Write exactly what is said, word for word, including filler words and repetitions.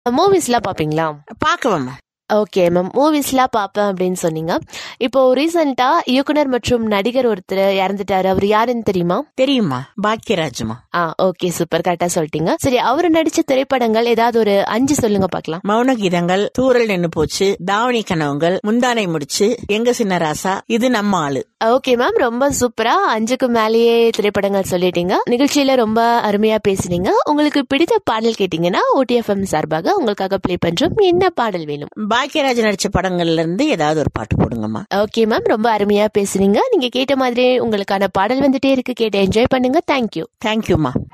மூவிஸ்லாம் பாப்பீங்களா? பாக்குவேம்மா. Okay ma'am, மூவிஸ்லாம் பாப்பேன் அப்படின்னு சொன்னீங்க. இப்போ ரீசெண்டா இயக்குனர் மற்றும் நடிகர் ஒருத்தர் இறந்துட்டாரு. அவர் யாருன்னு தெரியுமா? தெரியுமா, பாக்கியராஜ்மா. ஆ ஓகே, சூப்பர், கரெக்டா சொல்லிட்டீங்க. சரி, அவரு நடிச்ச திரைப்படங்கள் ஏதாவது ஒரு அஞ்சு சொல்லுங்க பாக்கலாம். மௌன கீதங்கள், தூரல் நின்னு போச்சு, தாவணி கனவுகள், முந்தானை முடிச்சு, எங்க சின்ன ராசா, இது நம்ம ஆளு. ஓகே மேம், ரொம்ப சூப்பரா அஞ்சுக்கு மேலேயே திரைப்படங்கள் சொல்லிட்டீங்க. நிகழ்ச்சியில ரொம்ப அருமையா பேசுனீங்க. உங்களுக்கு பிடித்த பாடல் கேட்டீங்கன்னா ஓடிஎஃப்எம் சார்பாக உங்களுக்காக பிளே பண்றோம். என்ன பாடல் வேணும்? பாக்கியராஜ் நடிச்ச படங்கள்ல இருந்து ஏதாவது ஒரு பாட்டு போடுங்கம்மா. ஓகே மேம், ரொம்ப அருமையா பேசுனீங்க. நீங்க கேட்ட மாதிரி உங்களுக்கான பாடல் வந்துட்டே இருக்கு, கேட்டு என்ஜாய் பண்ணுங்க. தேங்க்யூ. தேங்க்யூமா.